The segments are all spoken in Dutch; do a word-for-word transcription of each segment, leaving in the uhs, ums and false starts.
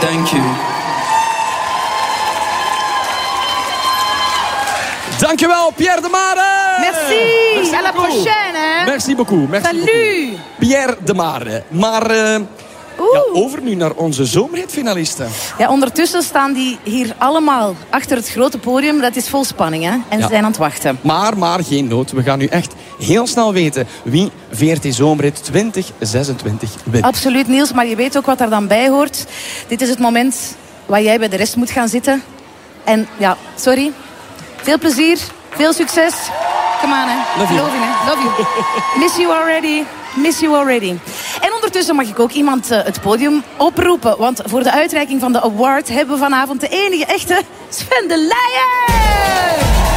Dank u. Dankjewel, Pierre de Mare. Merci. Merci à la beaucoup. prochaine, hè. Merci beaucoup. Merci Salut. beaucoup. Pierre de Mare. Maar uh, ja, over nu naar onze zomerhitfinalisten. Ja, ondertussen staan die hier allemaal achter het grote podium. Dat is vol spanning, hè. En Ja. ze zijn aan het wachten. Maar, maar geen nood. We gaan nu echt heel snel weten wie V R T Zomerhit twintig zesentwintig wint. Absoluut, Niels. Maar je weet ook wat er dan bij hoort. Dit is het moment waar jij bij de rest moet gaan zitten. En ja, sorry. Veel plezier. Veel succes. Come on, hè. Love you. Love you, hè. Love you. Miss you already. Miss you already. En ondertussen mag ik ook iemand uh, het podium oproepen. Want voor de uitreiking van de award hebben we vanavond de enige echte Sven de Leijer.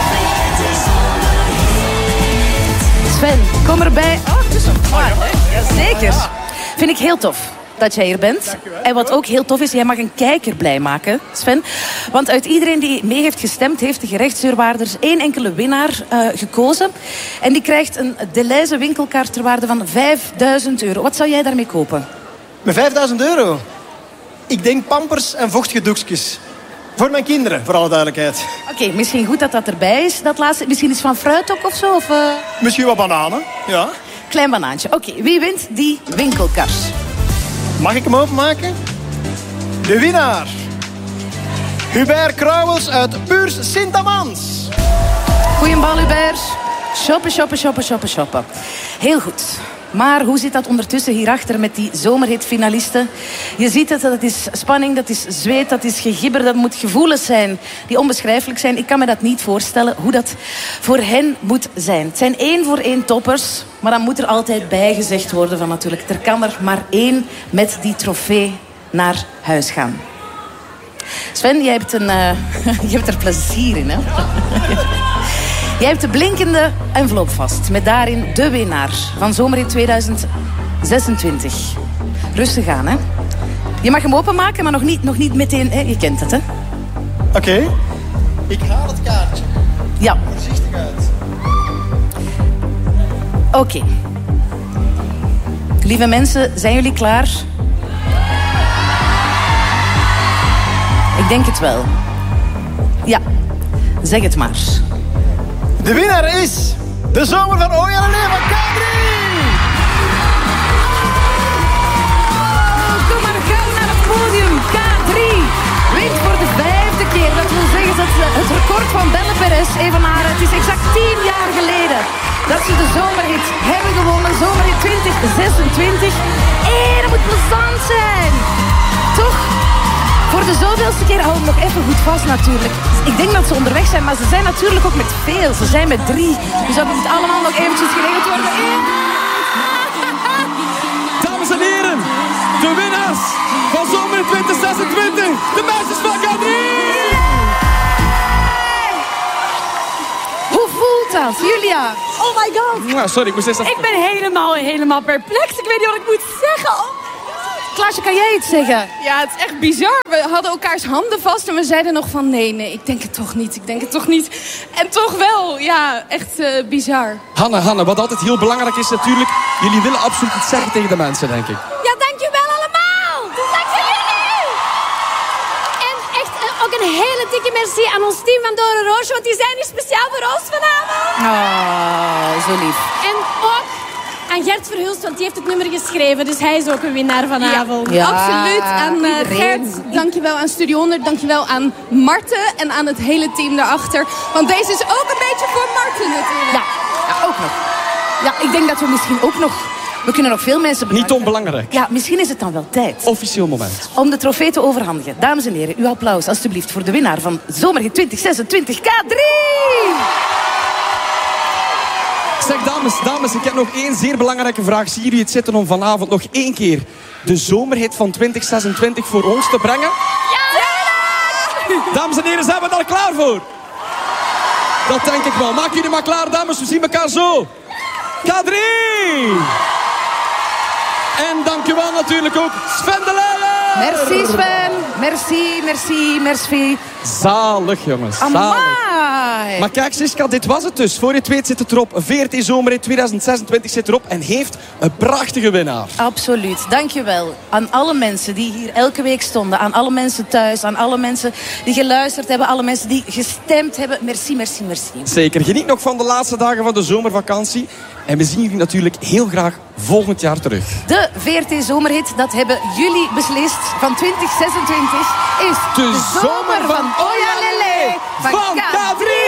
Sven, kom erbij. Oh, het is een waar, hè? Jazeker. Vind ik heel tof dat jij hier bent. En wat ook heel tof is, jij mag een kijker blij maken, Sven. Want uit iedereen die mee heeft gestemd, heeft de gerechtsdeurwaarders één enkele winnaar uh, gekozen. En die krijgt een Deleuze winkelkaart ter waarde van vijfduizend euro. Wat zou jij daarmee kopen? Met vijfduizend euro? Ik denk pampers en vochtige doekjes. Voor mijn kinderen, voor alle duidelijkheid. Oké, okay, misschien goed dat dat erbij is, dat laatste. Misschien iets van fruit ook of zo? Of, uh... Misschien wat bananen, ja. Klein banaantje. Oké, okay, wie wint die winkelkar? Mag ik hem openmaken? De winnaar. Hubert Krauwels uit Puurs Sint-Amans. Goeie bal, Hubert. Shoppen, shoppen, shoppen, shoppen, shoppen. Heel goed. Maar hoe zit dat ondertussen hierachter met die zomerhitfinalisten? Je ziet het, dat is spanning, dat is zweet, dat is gegibber, dat moet gevoelens zijn die onbeschrijfelijk zijn. Ik kan me dat niet voorstellen hoe dat voor hen moet zijn. Het zijn één voor één toppers, maar dan moet er altijd bijgezegd worden van natuurlijk, er kan er maar één met die trofee naar huis gaan. Sven, jij hebt, een, uh, je hebt er plezier in, hè? Jij hebt de blinkende envelop vast. Met daarin de winnaar van Zomerhit tweeduizend zesentwintig. Rustig aan, hè. Je mag hem openmaken, maar nog niet, nog niet meteen... Hè? Je kent het, hè. Oké. Okay. Ik haal het kaartje. Ja. Voorzichtig uit. Oké. Okay. Lieve mensen, zijn jullie klaar? Ik denk het wel. Ja. Zeg het maar. De winnaar is de zomer van O J L L van K drie. Oh, kom maar gauw naar het podium. K drie wint voor de vijfde keer. Dat wil zeggen dat ze het record van Belle Perez evenaren. Het is exact tien jaar geleden dat ze de zomerhit hebben gewonnen. Zomerhit twintig zesentwintig. En dat moet plezant zijn. Toch? Voor de zoveelste keer, hou hem nog even goed vast natuurlijk. Ik denk dat ze onderweg zijn, maar ze zijn natuurlijk ook met veel. Ze zijn met drie. Dus dat moet allemaal nog eventjes geregeld worden. Dames en heren, de winnaars van Zomerhit twintig zesentwintig. De meisjes van K drie. Hoe voelt dat, Julia? Oh my god. Nou, sorry, ik moest eerst... Ik ben helemaal, helemaal perplex. Ik weet niet wat ik moet zeggen. Klaasje, kan jij iets zeggen? Ja, het is echt bizar. We hadden elkaars handen vast en we zeiden nog van... nee, nee, ik denk het toch niet. Ik denk het toch niet. En toch wel, ja, echt uh, bizar. Hanne, Hanne, wat altijd heel belangrijk is natuurlijk... jullie willen absoluut iets zeggen tegen de mensen, denk ik. Ja, dankjewel allemaal. Dank jullie. En echt uh, ook een hele dikke merci aan ons team van Dore Roosje... want die zijn hier speciaal voor ons vanavond. Oh, zo lief. En ook... aan Gert Verhulst, want die heeft het nummer geschreven. Dus hij is ook een winnaar vanavond. Ja, absoluut. Aan uh, iedereen. Gert, dankjewel aan Studio honderd. Dankjewel aan Marten en aan het hele team daarachter. Want deze is ook een beetje voor Marten natuurlijk. Ja, ja, ook nog. Ja, ik denk dat we misschien ook nog... We kunnen nog veel mensen bedanken. Niet onbelangrijk. Ja, misschien is het dan wel tijd. Officieel moment. Om de trofee te overhandigen. Dames en heren, uw applaus alstublieft voor de winnaar van Zomerhit twintig zesentwintig K drie! Zeg, dames, dames, ik heb nog één zeer belangrijke vraag. Zien jullie het zitten om vanavond nog één keer de zomerhit van twintig zesentwintig voor ons te brengen? Ja! Dames en heren, zijn we daar klaar voor? Dat denk ik wel. Maak jullie maar klaar, dames. We zien elkaar zo. K drie! En dankjewel natuurlijk ook Sven de Leijer! Merci Sven. Merci, merci, merci. Zalig, jongens. Zalig. Amai. Maar kijk, Siska, dit was het dus. Voor je het weet zit het erop. V R T Zomerhit tweeduizend zesentwintig zit erop en heeft een prachtige winnaar. Absoluut, dankjewel. Aan alle mensen die hier elke week stonden. Aan alle mensen thuis. Aan alle mensen die geluisterd hebben. Alle mensen die gestemd hebben. Merci, merci, merci. Zeker. Geniet nog van de laatste dagen van de zomervakantie. En we zien jullie natuurlijk heel graag volgend jaar terug. De V R T Zomerhit, dat hebben jullie beslist. Van twintig zesentwintig is De zomer van Oya Lele van van K drie.